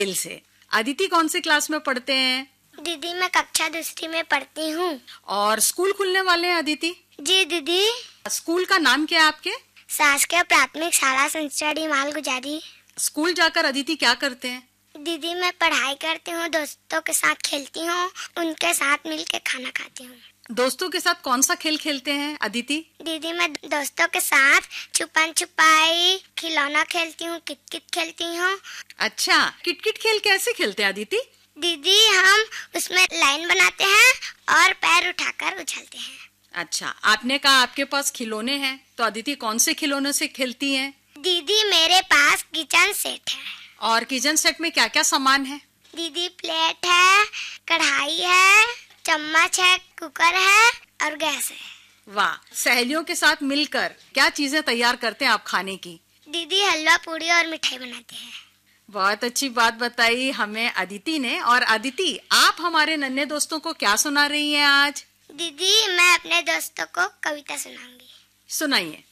दिल से। अदिति कौन से क्लास में पढ़ते हैं? दीदी मैं कक्षा दूसरी में पढ़ती हूँ। और स्कूल खुलने वाले हैं अदिति? जी दीदी। स्कूल का नाम क्या है आपके? शासकीय प्राथमिक शाला संस्टडी माल गुजारी। स्कूल जाकर अदिति क्या करते हैं? दीदी मैं पढ़ाई करती हूँ, दोस्तों के साथ खेलती हूँ, उनके साथ मिलकर खाना खाती हूँ। दोस्तों के साथ कौन सा खेल खेलते हैं अदिति? दीदी मैं दोस्तों के साथ छुपन छुपाई, खिलौना खेलती हूँ, कितकित खेलती हूँ। अच्छा, किटकिट खेल कैसे खेलते हैं अदिति? दीदी हम उसमें लाइन बनाते हैं और पैर उठाकर उछलते हैं। अच्छा, आपने कहा आपके पास खिलौने हैं, तो अदिति कौन से खिलौने से खेलती हैं? दीदी मेरे पास किचन सेट है। और किचन सेट में क्या क्या सामान है? दीदी प्लेट है, कढ़ाई है, चम्मच है, कुकर है और गैस है। वाह, सहेलियों के साथ मिलकर क्या चीजें तैयार करते हैं आप खाने की? दीदी हलवा पूरी और मिठाई बनाते हैं। बहुत अच्छी बात बताई हमें अदिति ने। और अदिति, आप हमारे नन्हे दोस्तों को क्या सुना रही हैं आज? दीदी मैं अपने दोस्तों को कविता सुनाऊंगी। सुनाइए।